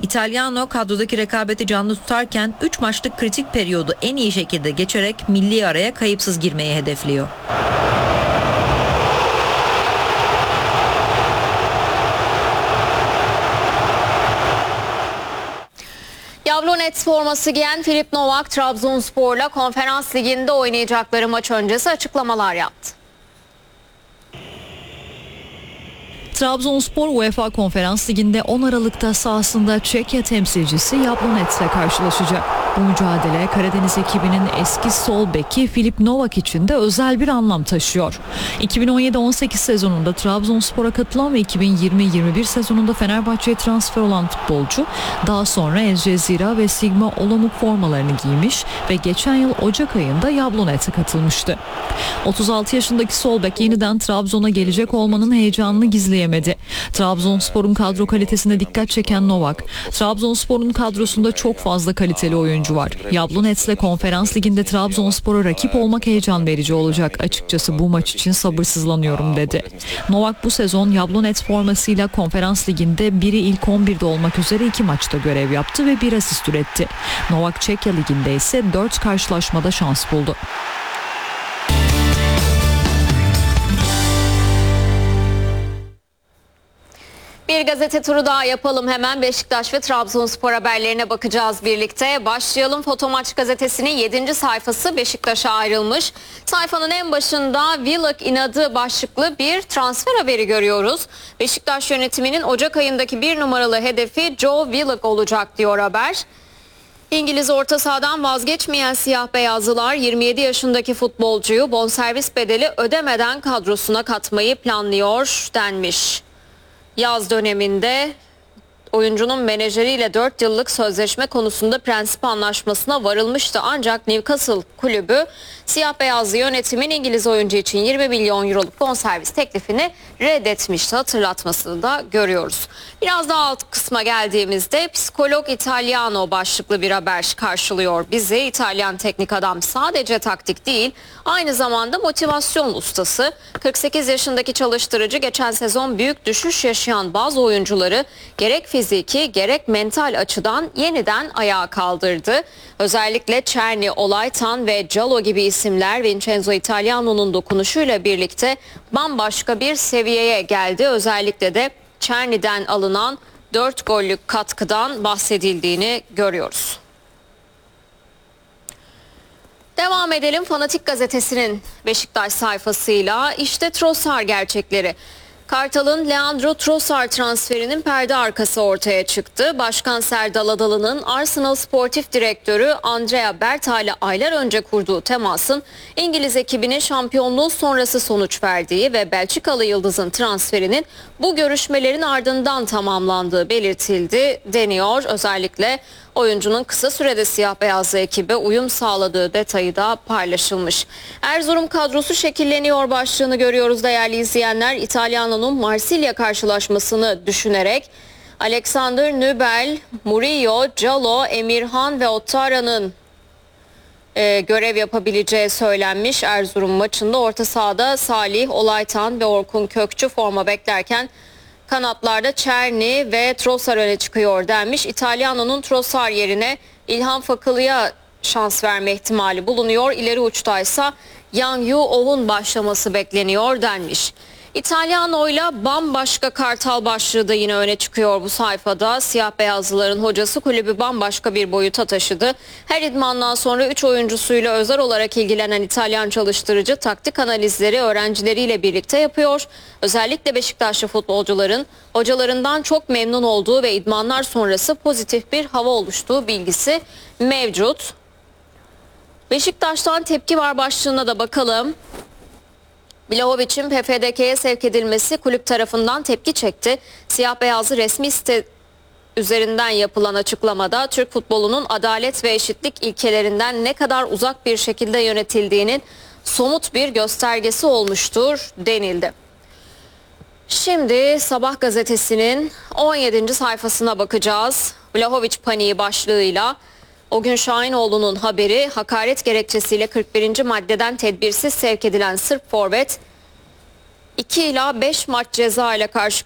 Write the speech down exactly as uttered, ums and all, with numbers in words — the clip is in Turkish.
Italiano kadrodaki rekabeti canlı tutarken üç maçlık kritik periyodu en iyi şekilde geçerek milli araya kayıpsız girmeyi hedefliyor. Yablonets forması giyen Filip Novak, Trabzonspor'la Konferans Ligi'nde oynayacakları maç öncesi açıklamalar yaptı. Trabzonspor UEFA Konferans Ligi'nde on Aralık'ta sahasında Çekya temsilcisi Yablonets'le karşılaşacak. Bu mücadele Karadeniz ekibinin eski sol beki Filip Novak için de özel bir anlam taşıyor. iki bin on yedi on sekiz sezonunda Trabzonspor'a katılan ve iki bin yirmi yirmi bir sezonunda Fenerbahçe'ye transfer olan futbolcu daha sonra El Cezira ve Sigma Olomouc formalarını giymiş ve geçen yıl Ocak ayında Yablonets'e katılmıştı. otuz altı yaşındaki sol bek yeniden Trabzon'a gelecek olmanın heyecanını gizleyemedi. Trabzonspor'un kadro kalitesine dikkat çeken Novak, Trabzonspor'un kadrosunda çok fazla kaliteli oyuncu var. Yablonets'le Konferans Ligi'nde Trabzonspor'a rakip olmak heyecan verici olacak. Açıkçası bu maç için sabırsızlanıyorum dedi. Novak bu sezon Yablonets formasıyla Konferans Ligi'nde biri ilk on birde olmak üzere iki maçta görev yaptı ve bir asist üretti. Novak Çekya Ligi'nde ise dört karşılaşmada şans buldu. Bir gazete turu daha yapalım hemen. Beşiktaş ve Trabzonspor haberlerine bakacağız birlikte. Başlayalım. Fotomaç gazetesinin yedinci sayfası Beşiktaş'a ayrılmış. Sayfanın en başında Willock inadı başlıklı bir transfer haberi görüyoruz. Beşiktaş yönetiminin Ocak ayındaki bir numaralı hedefi Joe Willock olacak diyor haber. İngiliz orta sahadan vazgeçmeyen siyah beyazlılar yirmi yedi yaşındaki futbolcuyu bonservis bedeli ödemeden kadrosuna katmayı planlıyor denmiş. Yaz döneminde oyuncunun menajeriyle dört yıllık sözleşme konusunda prensip anlaşmasına varılmıştı. Ancak Newcastle kulübü siyah beyazlı yönetimin İngiliz oyuncu için yirmi milyon euroluk bonservis teklifini reddetmişti. Hatırlatmasını da görüyoruz. Biraz daha alt kısma geldiğimizde Psikolog Italiano başlıklı bir haber karşılıyor bizi. İtalyan teknik adam sadece taktik değil, aynı zamanda motivasyon ustası. kırk sekiz yaşındaki çalıştırıcı geçen sezon büyük düşüş yaşayan bazı oyuncuları gerek fiziki gerek mental açıdan yeniden ayağa kaldırdı. Özellikle Czerny, Olaytan ve Calo gibi isimler Vincenzo Italiano'nun dokunuşuyla birlikte bambaşka bir seviyeye geldi. Özellikle de Czerny'den alınan dört gollük katkıdan bahsedildiğini görüyoruz. Devam edelim Fanatik gazetesinin Beşiktaş sayfasıyla. İşte Trossard gerçekleri. Kartal'ın Leandro Trossard transferinin perde arkası ortaya çıktı. Başkan Serdal Adalı'nın Arsenal Sportif Direktörü Andrea Berta ile aylar önce kurduğu temasın İngiliz ekibinin şampiyonluğu sonrası sonuç verdiği ve Belçikalı yıldızın transferinin bu görüşmelerin ardından tamamlandığı belirtildi deniyor. Özellikle oyuncunun kısa sürede siyah beyazlı ekibe uyum sağladığı detayı da paylaşılmış. Erzurum kadrosu şekilleniyor başlığını görüyoruz değerli izleyenler. İtalyano'nun Marsilya karşılaşmasını düşünerek Alexander Nübel, Murillo, Calo, Emirhan ve Ottara'nın e, görev yapabileceği söylenmiş. Erzurum maçında orta sahada Salih, Olaytan ve Orkun Kökçü forma beklerken kanatlarda Czerny ve Trossard öne çıkıyor denmiş. İtalyano'nun Trossard yerine İlhan Fakılı'ya şans verme ihtimali bulunuyor. İleri uçtaysa Yang Yu-oh'un başlaması bekleniyor denmiş. İtalyano'yla bambaşka Kartal başlığı da yine öne çıkıyor bu sayfada. Siyah beyazlıların hocası kulübü bambaşka bir boyuta taşıdı. Her idmandan sonra üç oyuncusuyla özel olarak ilgilenen İtalyan çalıştırıcı taktik analizleri öğrencileriyle birlikte yapıyor. Özellikle Beşiktaşlı futbolcuların hocalarından çok memnun olduğu ve idmanlar sonrası pozitif bir hava oluştuğu bilgisi mevcut. Beşiktaş'tan tepki var başlığına da bakalım. Vlahovic'in P F D K'ye sevk edilmesi kulüp tarafından tepki çekti. Siyah beyazlı resmi site üzerinden yapılan açıklamada Türk futbolunun adalet ve eşitlik ilkelerinden ne kadar uzak bir şekilde yönetildiğinin somut bir göstergesi olmuştur denildi. Şimdi Sabah gazetesinin on yedinci sayfasına bakacağız. Vlahovic paniği başlığıyla. O gün Şahinoğlu'nun haberi hakaret gerekçesiyle kırk birinci maddeden tedbirsiz sevk edilen Sırp forvet iki ila beş maç ceza ile karşı